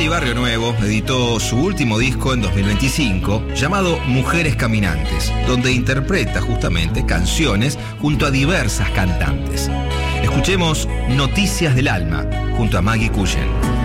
Lali Barrio Nuevo editó su último disco en 2025, llamado Mujeres Caminantes, donde interpreta justamente canciones junto a diversas cantantes. Escuchemos Noticias del Alma, junto a Maggie Cullen.